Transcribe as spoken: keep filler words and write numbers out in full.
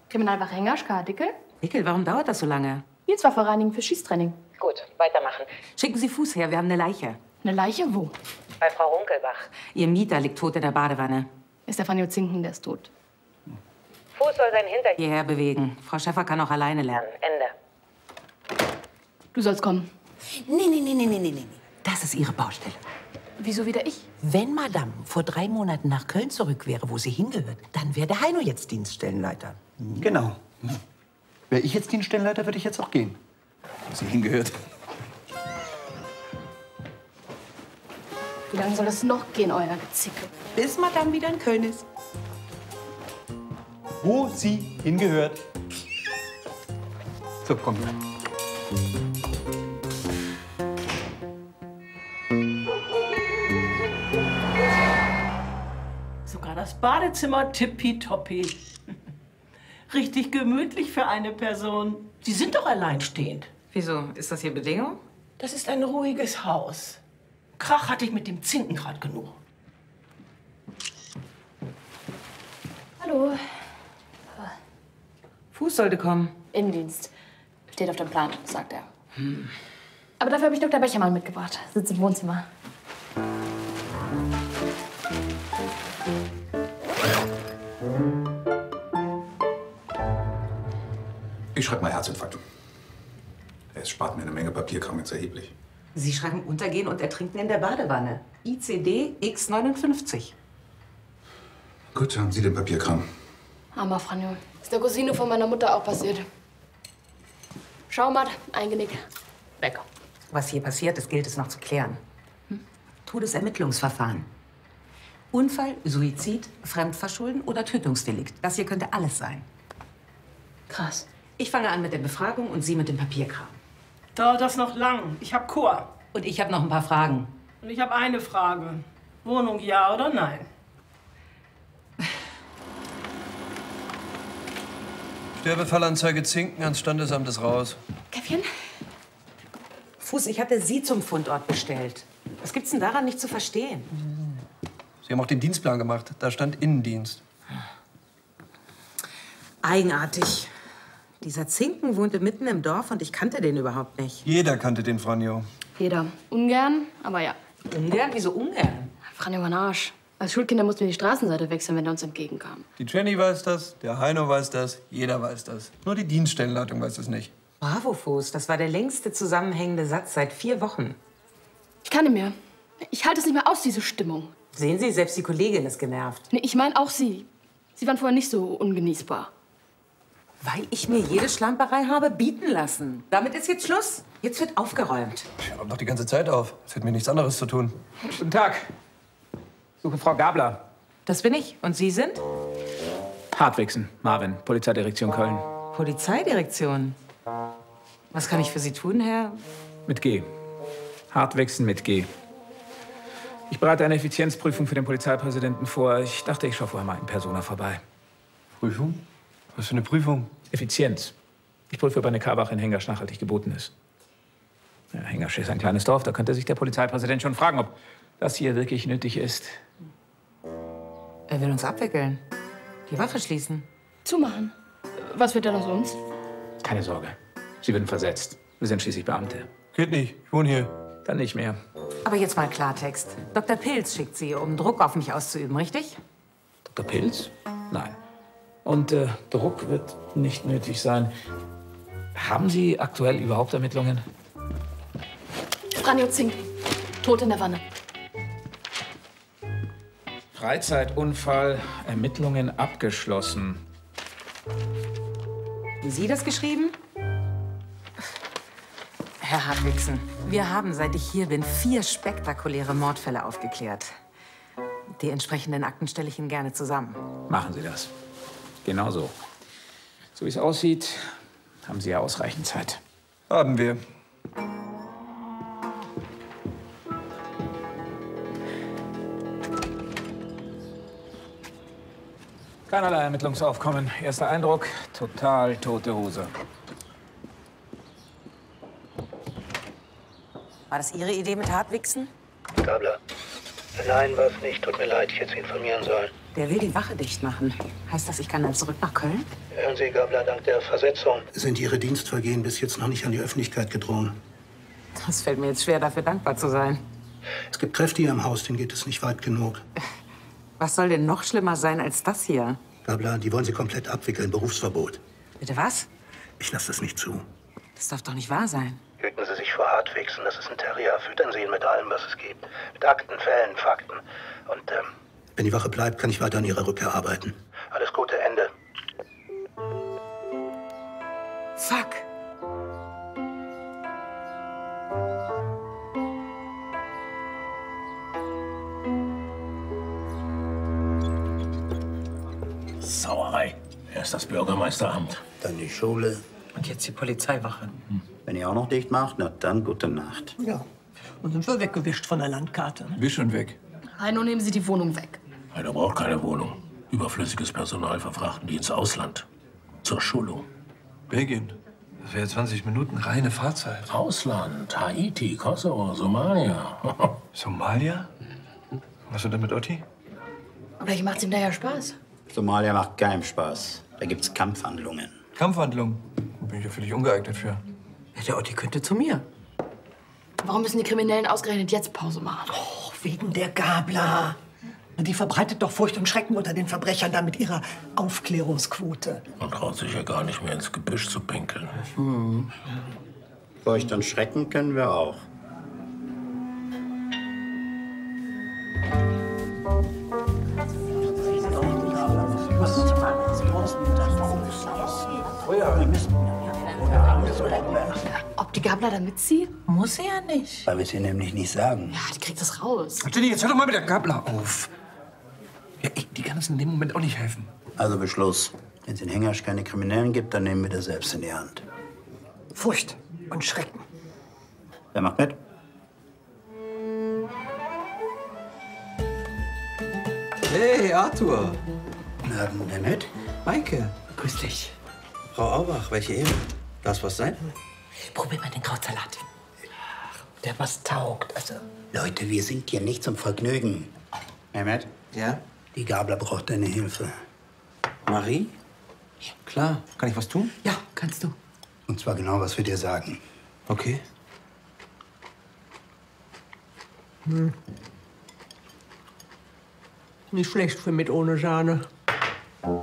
Kriminalwache Hengerschka, Dickel? Dickel, warum dauert das so lange? Dienstwaffe reinigen für Schießtraining. Gut, weitermachen. Schicken Sie Fuß her, wir haben eine Leiche. Eine Leiche wo? Bei Frau Runkelbach. Ihr Mieter liegt tot in der Badewanne. Ist der Franjo Zinken, der ist tot. Fuß soll seinen Hinter hierher bewegen. Frau Schäffer kann auch alleine lernen. Ende. Du sollst kommen. Nee, nee, nee, nee, nee, nee, nee. Das ist Ihre Baustelle. Wieso wieder ich? Wenn Madame vor drei Monaten nach Köln zurück wäre, wo sie hingehört, dann wäre der Heino jetzt Dienststellenleiter. Mhm. Genau. Wäre ich jetzt Dienststellenleiter, würde ich jetzt auch gehen. Wo sie hingehört. Wie lange soll das noch gehen, euer Gezicke? Bis Madame wieder in Köln ist. Wo sie hingehört. So, komm. Sogar das Badezimmer tippitoppi. Richtig gemütlich für eine Person. Sie sind doch alleinstehend. Wieso? Ist das hier Bedingung? Das ist ein ruhiges Haus. Krach hatte ich mit dem Zinken gerade genug. Hallo. Fuß sollte kommen. Innendienst. Steht auf dem Plan, sagt er. Hm. Aber dafür habe ich Doktor Bechermann mitgebracht. Sitzt im Wohnzimmer. Ich schreibe mal Herzinfarkt. Es spart mir eine Menge Papierkram jetzt erheblich. Sie schreiben Untergehen und Ertrinken in der Badewanne. I C D X neunundfünfzig. Gut, haben Sie den Papierkram. Armer Franjo. Ist der Cousine von meiner Mutter auch passiert. Schaumatt, eingenickt. Weg. Was hier passiert ist, gilt es noch zu klären. Hm? Todesermittlungsverfahren. Unfall, Suizid, Fremdverschulden oder Tötungsdelikt. Das hier könnte alles sein. Krass. Ich fange an mit der Befragung und Sie mit dem Papierkram. Dauert das noch lang? Ich hab Chor. Und ich habe noch ein paar Fragen. Und ich habe eine Frage. Wohnung ja oder nein? Sterbefallanzeige Zinken ans Standesamt ist raus. Käffchen? Fuß, ich hatte Sie zum Fundort bestellt. Was gibt's denn daran nicht zu verstehen? Sie haben auch den Dienstplan gemacht. Da stand Innendienst. Eigenartig. Dieser Zinken wohnte mitten im Dorf und ich kannte den überhaupt nicht. Jeder kannte den Franjo. Jeder. Ungern, aber ja. Ungern? Wieso ungern? Franjo war ein Arsch. Als Schulkinder mussten wir die Straßenseite wechseln, wenn er uns entgegenkam. Die Jenny weiß das, der Heino weiß das, jeder weiß das. Nur die Dienststellenleitung weiß es nicht. Bravo, Fuß. Das war der längste zusammenhängende Satz seit vier Wochen. Ich kann nicht mehr. Ich halte es nicht mehr aus, diese Stimmung. Sehen Sie, selbst die Kollegin ist genervt. Nee, ich meine auch Sie. Sie waren vorher nicht so ungenießbar. Weil ich mir jede Schlamperei habe bieten lassen. Damit ist jetzt Schluss. Jetzt wird aufgeräumt. Ich habe doch die ganze Zeit auf. Es hätte mir nichts anderes zu tun. Guten Tag. Suche Frau Gabler. Das bin ich. Und Sie sind? Hartwigsen, Marvin, Polizeidirektion Köln. Polizeidirektion. Was kann ich für Sie tun, Herr? Mit G. Hartwigsen mit G. Ich bereite eine Effizienzprüfung für den Polizeipräsidenten vor. Ich dachte, ich schaue vorher mal in Persona vorbei. Prüfung? Was für eine Prüfung? Effizienz. Ich prüfe, ob eine Karwache in Hengersch nachhaltig geboten ist. Ja, Hengersch ist ein kleines Dorf. Da könnte sich der Polizeipräsident schon fragen, ob das hier wirklich nötig ist. Er will uns abwickeln. Die Waffe schließen. Zumachen. Was wird denn aus uns? Keine Sorge. Sie werden versetzt. Wir sind schließlich Beamte. Geht nicht. Ich wohne hier. Dann nicht mehr. Aber jetzt mal Klartext. Doktor Pilz schickt Sie, um Druck auf mich auszuüben, richtig? Doktor Pilz? Nein. Und äh, Druck wird nicht nötig sein. Haben Sie aktuell überhaupt Ermittlungen? Franjo Zinken. Tot in der Wanne. Freizeitunfall, Ermittlungen abgeschlossen. Haben Sie das geschrieben? Herr Hartwigsen, wir haben, seit ich hier bin, vier spektakuläre Mordfälle aufgeklärt. Die entsprechenden Akten stelle ich Ihnen gerne zusammen. Machen Sie das. Genau so. So wie es aussieht, haben Sie ja ausreichend Zeit. Haben wir. Keinerlei Ermittlungsaufkommen. Erster Eindruck, total tote Hose. War das Ihre Idee mit Hartwigsen? Gabler. Nein, war es nicht. Tut mir leid, ich hätte Sie informieren sollen. Der will die Wache dicht machen. Heißt das, ich kann dann zurück nach Köln? Hören Sie, Gabler, dank der Versetzung sind Ihre Dienstvergehen bis jetzt noch nicht an die Öffentlichkeit gedrungen. Das fällt mir jetzt schwer, dafür dankbar zu sein. Es gibt Kräfte hier im Haus, denen geht es nicht weit genug. Was soll denn noch schlimmer sein als das hier? Gabler, die wollen Sie komplett abwickeln, Berufsverbot. Bitte was? Ich lasse das nicht zu. Das darf doch nicht wahr sein. Hüten Sie sich vor Hartwichsen, das ist ein Terrier. Füttern Sie ihn mit allem, was es gibt. Mit Akten, Fällen, Fakten. Und ähm, wenn die Wache bleibt, kann ich weiter an Ihrer Rückkehr arbeiten. Alles Gute, Ende. Fuck. Sauerei. Erst das Bürgermeisteramt. Dann die Schule. Und jetzt die Polizeiwache. Hm. Wenn ihr auch noch dicht macht, na dann gute Nacht. Ja. Und sind wir weggewischt von der Landkarte. Wisch und weg. Heino, nehmen Sie die Wohnung weg. Einer braucht keine Wohnung. Überflüssiges Personal verfrachten die ins Ausland. Zur Schulung. Belgien. Das wäre zwanzig Minuten reine Fahrzeit. Ausland, Haiti, Kosovo, Somalia. Somalia? Was wird denn mit Otti? Vielleicht macht's ihm da ja Spaß. Somalia macht keinem Spaß. Da gibt's Kampfhandlungen. Kampfhandlungen? Da bin ich ja völlig ungeeignet für. Ja, der Otti könnte zu mir. Warum müssen die Kriminellen ausgerechnet jetzt Pause machen? Oh, wegen der Gabler. Die verbreitet doch Furcht und Schrecken unter den Verbrechern da mit ihrer Aufklärungsquote. Man traut sich ja gar nicht mehr ins Gebüsch zu pinkeln. Hm. Furcht und Schrecken können wir auch. Ob die Gabler da mitzieht? Muss sie ja nicht. Weil wir es ihr nämlich nicht sagen. Ja, die kriegt das raus. Jenny, jetzt hör doch mal mit der Gabler auf. Ja, ich, die kann uns in dem Moment auch nicht helfen. Also Beschluss. Wenn es in Hengersch keine Kriminellen gibt, dann nehmen wir das selbst in die Hand. Furcht und Schrecken. Wer macht mit? Hey, Arthur. Na, wer mit? Maike. Grüß dich. Frau Aubach, welche Ehre? Darf was sein? Probier mal den Krautsalat. Der was taugt, also. Leute, wir sind hier nicht zum Vergnügen. Mehmet? Ja? Die Gabler braucht deine Hilfe. Marie? Ja. Klar. Kann ich was tun? Ja, kannst du. Und zwar genau, was wir dir sagen. Okay. Hm. Nicht schlecht für mit ohne Sahne.